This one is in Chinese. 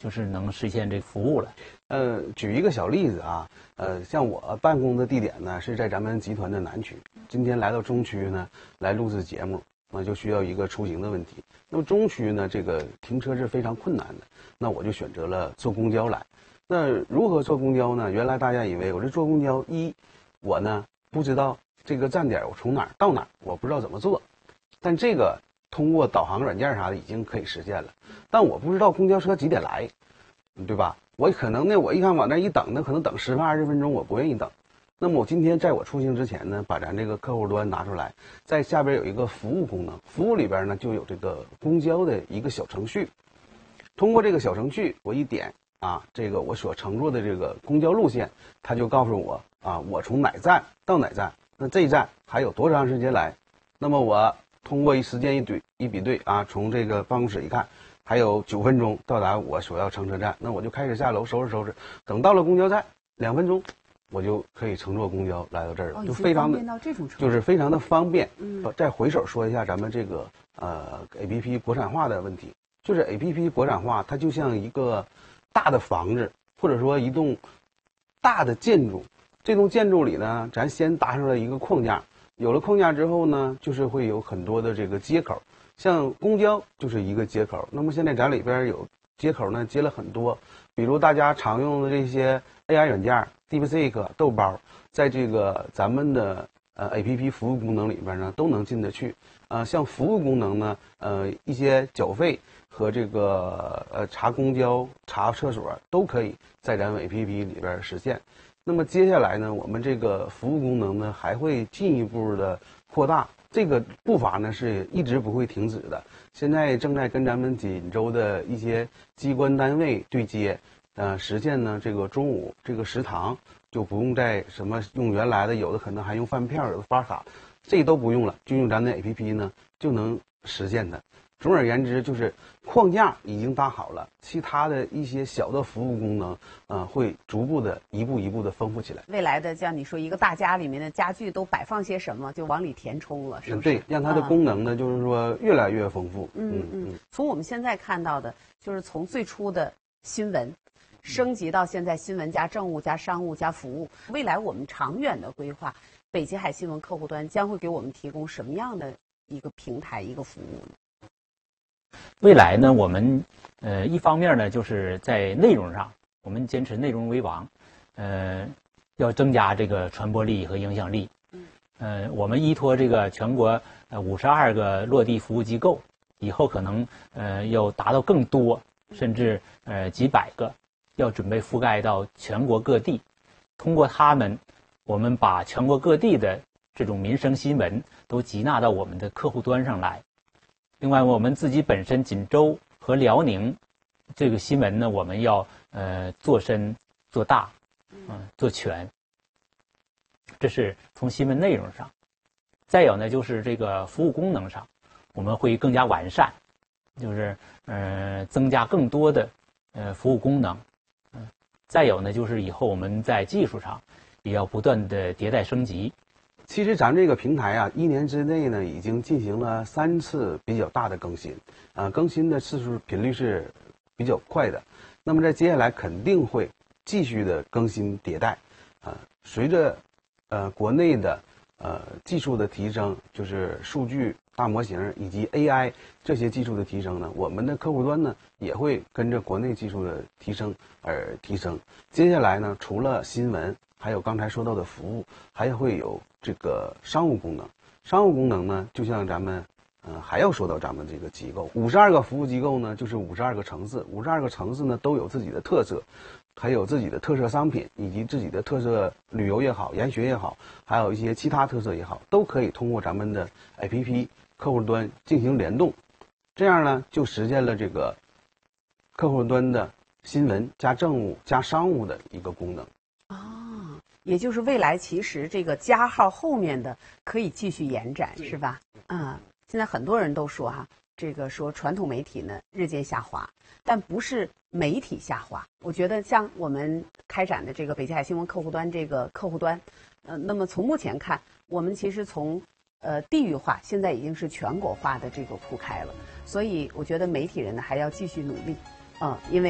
就是能实现这个服务了。 举一个小例子啊，像我办公的地点呢是在咱们集团的南区，今天来到中区呢来录制节目，那就需要一个出行的问题。那么中区呢，这个停车是非常困难的，那我就选择了坐公交来。那如何坐公交呢？原来大家以为我这坐公交，我呢不知道这个站点我从哪儿到哪儿，我不知道怎么坐，但这个通过导航软件啥的已经可以实现了。但我不知道公交车几点来，对吧？我可能呢，我一看往那一等，那可能等10分20分钟，我不愿意等。那么我今天在我出行之前呢，把咱这个客户端拿出来，在下边有一个服务功能，服务里边呢就有这个公交的一个小程序。通过这个小程序，我一点啊，这个我所乘坐的这个公交路线，它就告诉我啊，我从哪站到哪站，那这一站还有多长时间来。那么我通过时间一比对啊，从这个办公室一看，还有9分钟到达我所要乘车站，那我就开始下楼收拾，等到了公交站2分钟，我就可以乘坐公交来到这儿了，就非常的就是非常的方便。再回手说一下咱们这个APP 国产化的问题，就是 APP 国产化，它就像一个大的房子，或者说一栋大的建筑，这栋建筑里呢，咱先搭上了一个框架，有了框架之后呢，就是会有很多的这个接口。像公交就是一个接口，那么现在咱里边有接口呢，接了很多，比如大家常用的这些 AI 软件 DeepSeek、豆包，在这个咱们的APP 服务功能里边呢，都能进得去。像服务功能呢，一些缴费和这个查公交、查厕所都可以在咱们 APP 里边实现。那么接下来呢，我们这个服务功能呢，还会进一步的扩大。这个步伐呢是一直不会停止的，现在正在跟咱们锦州的一些机关单位对接，实现呢这个中午这个食堂就不用再什么用原来的，有的可能还用饭票，有的发卡，这都不用了，就用咱的 APP 呢就能实现的。总而言之，就是框架已经搭好了，其他的一些小的服务功能，会逐步的一步一步的丰富起来。 未来的像你说一个大家里面的家具都摆放些什么，就往里填充了，是不是？ 对，让它的功能呢，就是说越来越丰富。 从我们现在看到的，就是从最初的新闻，升级到现在新闻加政务加商务加服务，未来我们长远的规划，北极海新闻客户端将会给我们提供什么样的一个平台一个服务呢？ 未来呢，我们一方面呢，就是在内容上，我们坚持内容为王，要增加这个传播力和影响力。我们依托这个全国52个落地服务机构，以后可能要达到更多，甚至几百个，要准备覆盖到全国各地。通过他们，我们把全国各地的这种民生新闻都集纳到我们的客户端上来。另外，我们自己本身锦州和辽宁这个新闻呢，我们要做深做大，做全。这是从新闻内容上。再有呢，就是这个服务功能上，我们会更加完善，就是增加更多的服务功能。再有呢，就是以后我们在技术上也要不断的迭代升级。 其实咱这个平台啊，1年之内呢，已经进行了3次比较大的更新，更新的次数频率是比较快的。那么在接下来肯定会继续的更新迭代，随着国内的技术的提升，就是数据大模型以及 AI 这些技术的提升呢，我们的客户端呢也会跟着国内技术的提升而提升。接下来呢，除了新闻，还有刚才说到的服务，还会有这个商务功能。商务功能呢，就像咱们还要说到咱们这个机构，52个服务机构呢，就是52个城市，52个城市呢都有自己的特色，还有自己的特色商品，以及自己的特色旅游也好，研学也好，还有一些其他特色也好，都可以通过咱们的 APP 客户端进行联动，这样呢就实现了这个客户端的新闻加政务加商务的一个功能。 也就是未来其实这个加号后面的可以继续延展，是吧？现在很多人都说这个说传统媒体呢日渐下滑，但不是媒体下滑。我觉得像我们开展的这个北极海新闻客户端这个客户端，那么从目前看，我们其实从地域化现在已经是全国化的这个铺开了，所以我觉得媒体人呢还要继续努力，因为